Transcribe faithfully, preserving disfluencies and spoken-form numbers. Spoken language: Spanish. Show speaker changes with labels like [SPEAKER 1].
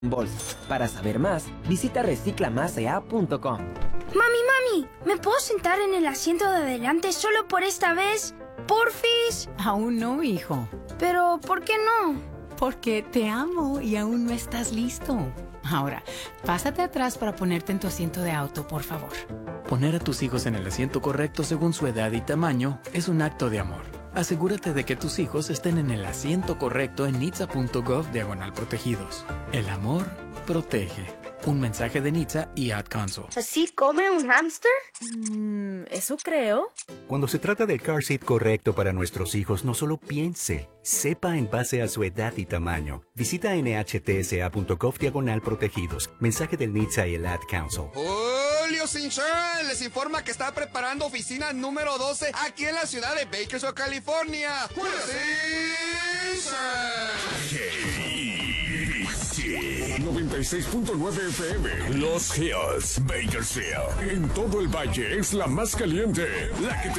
[SPEAKER 1] bolsa. Para saber más, visita recicla más e a punto com.
[SPEAKER 2] Mami, mami, ¿me puedo sentar en el asiento de adelante solo por esta vez? ¿Porfis?
[SPEAKER 3] Aún no, hijo.
[SPEAKER 2] Pero, ¿por qué no?
[SPEAKER 3] Porque te amo y aún no estás listo. Ahora, pásate atrás para ponerte en tu asiento de auto, por favor.
[SPEAKER 4] Poner a tus hijos en el asiento correcto según su edad y tamaño es un acto de amor. Asegúrate de que tus hijos estén en el asiento correcto en nitsa punto gov diagonal protegidos. El amor protege. Un mensaje de Nitsa y Ad Council.
[SPEAKER 2] ¿Así come un hámster?
[SPEAKER 5] Mm, eso creo.
[SPEAKER 6] Cuando se trata del car seat correcto para nuestros hijos, no solo piense, sepa en base a su edad y tamaño. Visita N H T S A punto gov diagonal protegidos. Mensaje del Nitsa y el Ad Council.
[SPEAKER 7] Julio Insurance les informa que está preparando oficina número doce aquí en la ciudad de Bakersfield, California. Julio
[SPEAKER 8] noventa y seis punto nueve F M. Los Hills, Bakersfield. En todo el valle es la más caliente. La que te